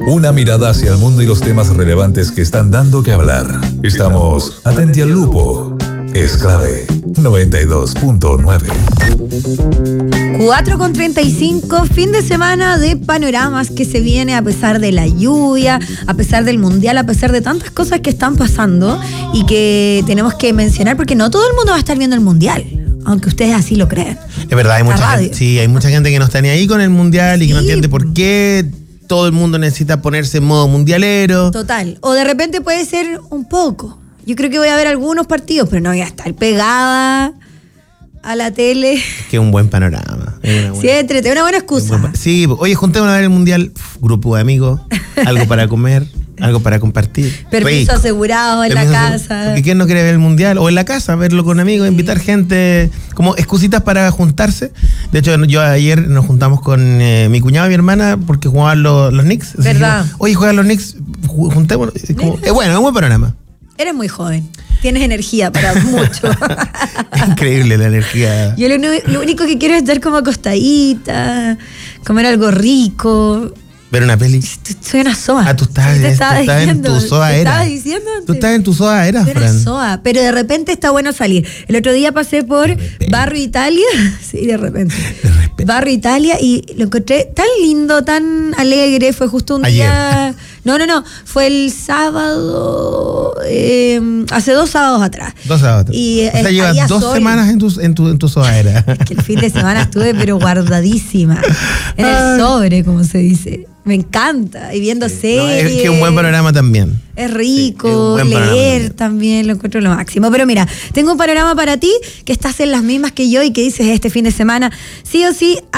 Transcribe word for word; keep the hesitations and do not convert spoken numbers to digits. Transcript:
Una mirada hacia el mundo y los temas relevantes que están dando que hablar. Estamos Atenti al Lupo. Es clave. noventa y dos punto nueve. cuatro con treinta y cinco, fin de semana de panoramas que se viene a pesar de la lluvia, a pesar del mundial, a pesar de tantas cosas que están pasando y que tenemos que mencionar porque no todo el mundo va a estar viendo el mundial, aunque ustedes así lo crean. Es verdad, hay mucha gente, sí, hay mucha gente que no está ni ahí con el mundial y sí, que no entiende por qué todo el mundo necesita ponerse en modo mundialero. Total, o de repente puede ser un poco. Yo creo que voy a ver algunos partidos, pero no voy a estar pegada a la tele. Es que es un buen panorama. Buena, sí, entrete, una buena excusa. Buen, sí, oye, juntémonos a ver el mundial, grupo de amigos, algo para comer, algo para compartir. Permiso Rico. asegurado en Permiso la casa. Porque ¿quién no quiere ver el mundial? O en la casa, verlo con amigos, sí. Invitar gente, como excusitas para juntarse. De hecho, yo ayer nos juntamos con eh, mi cuñado y mi hermana porque jugaban los, los Knicks. ¿Verdad? Dijimos, oye, juegan los Knicks, juntémonos. Es como, eh, bueno, es un buen panorama. Eres muy joven. Tienes energía para mucho. Increíble la energía. Yo lo, lo único que quiero es estar como acostadita, comer algo rico. Ver una peli. Soy una soa. Ah, tú estás, sí, tú estaba estás en tu soa te era. Estaba diciendo antes. Tú estás en tu soa era, Fran. Era soa, pero de repente está bueno salir. El otro día pasé por Barrio Italia. Sí, de repente. De repente. Barrio Italia y lo encontré tan lindo, tan alegre. Fue justo un Ayer. día. No, no, no. Fue el sábado. Eh, hace dos sábados atrás. Dos sábados atrás. Y o sea, llevas dos sol. semanas en tu, en tu, en tu soa era. Es que el fin de semana estuve, pero guardadísima. En el sobre, como se dice. Me encanta. Y viendo sí. series. No, es que un buen panorama también. Es rico, sí, es leer también, lo encuentro lo máximo. Pero mira, tengo un panorama para ti que estás en las mismas que yo y que dices este fin de semana, sí o sí.